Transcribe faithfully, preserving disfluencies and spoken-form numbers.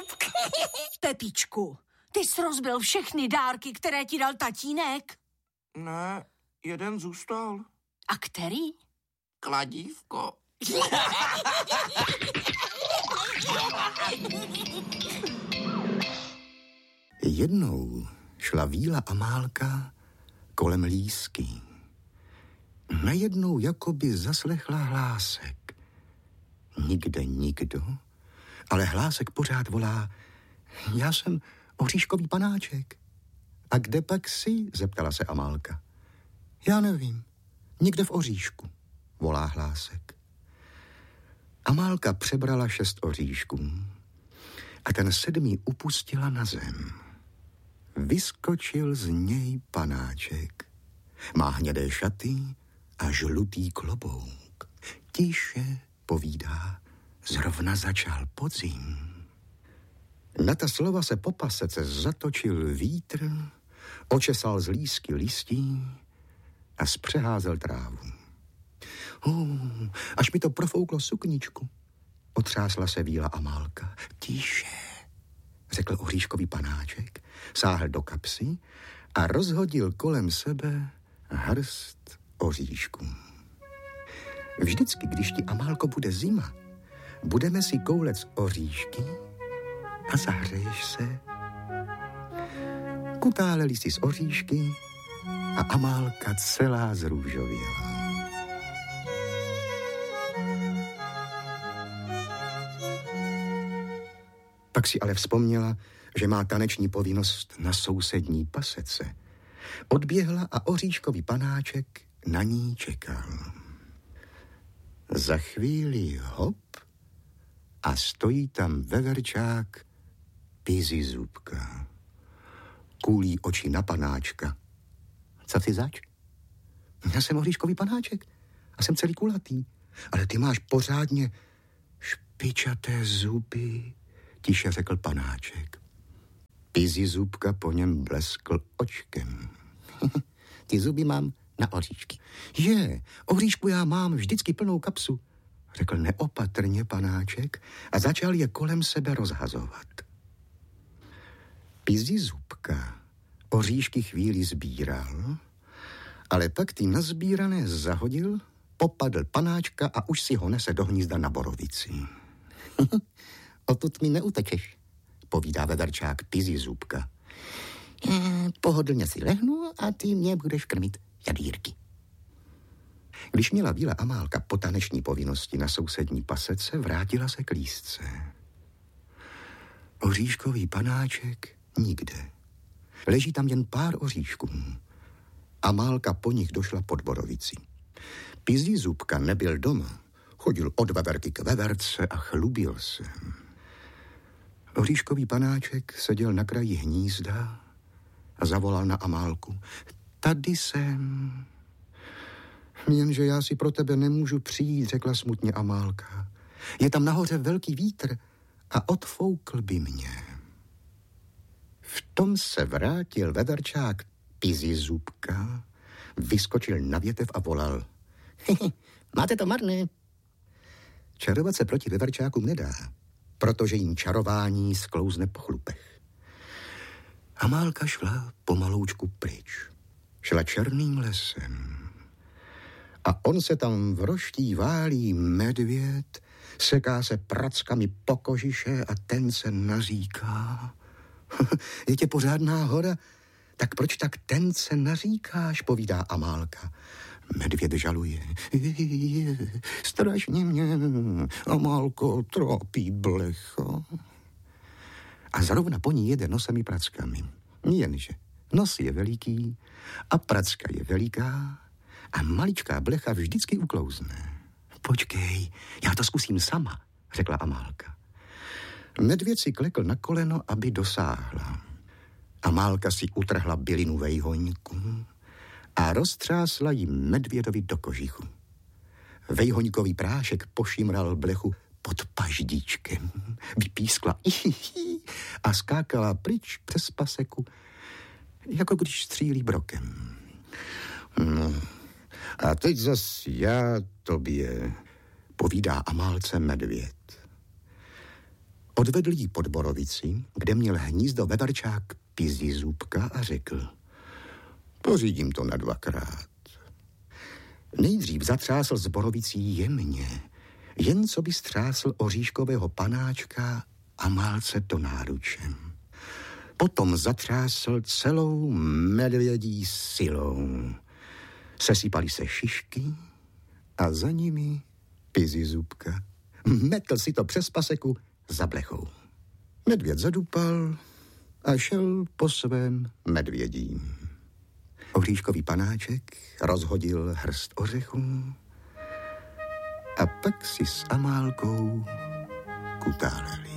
vtip. Pepičku, ty jsi rozbil všechny dárky, které ti dal tatínek? Ne, jeden zůstal. A který? Kladívko. Jednou šla Víla Amálka kolem lísky. Najednou jakoby zaslechla hlásek. Nikde nikdo, ale hlásek pořád volá: já jsem Oříškový panáček. A kde pak jsi? Zeptala se Amálka. Já nevím, někde v oříšku, volá hlásek. Amálka přebrala šest oříšků a ten sedmý upustila na zem. Vyskočil z něj panáček. Má hnědé šaty a žlutý klobouk. Tiše povídá, zrovna začal podzim. Na ta slova se po pasece zatočil vítr, očesal z lísky listí a zpřeházel trávu. Uh, až mi to profouklo sukničku, otřásla se Víla Amálka. Tiše, řekl Oříškový panáček, sáhl do kapsy a rozhodil kolem sebe hrst oříšků. Vždycky, když ti, Amálko, bude zima, budeme si koulet z oříšky a zahřeješ se. Kutáleli si z oříšky a Amálka celá zrůžověla. Pak si ale vzpomněla, že má taneční povinnost na sousední pasece. Odběhla a Oříškový panáček na ní čekal. Za chvíli hop a stojí tam veverčák Pizzy Zubka. Kůlí oči na panáčka. Co ty zač? Já jsem Oříškový panáček a jsem celý kulatý, ale ty máš pořádně špičaté zuby, tiše řekl panáček. Pizzy Zubka po něm bleskl očkem. Ty zuby mám na oříšky. Je, oříšku já mám vždycky plnou kapsu, řekl neopatrně panáček a začal je kolem sebe rozhazovat. Pizzy Zubka oříšky chvíli sbíral, ale pak ty nazbírané zahodil, popadl panáčka a už si ho nese do hnízda na borovici. Odtud mi neutečeš, povídá veverčák Pizzy Zubka. Pohodlně si lehnu a ty mě budeš krmit jadýrky. Když měla Víla Amálka po taneční povinnosti na sousední pasece, vrátila se k lísce. Oříškový panáček nikde. Leží tam jen pár oříšků. Amálka po nich došla pod borovici. Pizzy Zubka nebyl doma. Chodil od veverky k veverce a chlubil se. Oříškový panáček seděl na kraji hnízda a zavolal na Amálku. Tady jsem. Jenže já si pro tebe nemůžu přijít, řekla smutně Amálka. Je tam nahoře velký vítr a odfoukl by mě. V tom se vrátil veverčák Pizzy Zubka, vyskočil na větev a volal. Máte to marné. Čarovat se proti veverčákům nedá, protože jim čarování sklouzne po chlupech. Amálka šla pomaloučku pryč. Šla černým lesem. A on se tam v roští válí medvěd, seká se prackami po kožiše a ten se naříká. Je tě pořádná hora, tak proč tak ten se naříkáš, povídá Amálka. Medvěd žaluje. Strašně mě, Amálko, tropí blecho. A zrovna po ní jede nosemi prackami. Jenže nos je veliký a pracka je veliká a maličká blecha vždycky uklouzne. Počkej, já to zkusím sama, řekla Amálka. Medvěd si klekl na koleno, aby dosáhla. Amálka si utrhla bylinu vejhoňku a roztřásla jí medvědovi do kožichu. Vejhoňkový prášek pošimral blechu pod paždíčkem. Vypískla a skákala pryč přes paseku, jako když střílí brokem. No, a teď zas já tobě, povídá Amálce medvěd. Odvedl jí pod borovici, kde měl hnízdo veverčák Pizizubka a řekl: pořídím to na dvakrát. Nejdřív zatřásl s borovicí jemně, jen co by střásl oříškového panáčka a malce do náručem. Potom zatřásl celou medvědí silou. Sesypaly se šišky a za nimi Pizizubka. Metl si to přes paseku za blechou. Medvěd zadupal a šel po svém medvědím. Oříškový panáček rozhodil hrst ořechů a pak si s Amálkou kutáleli.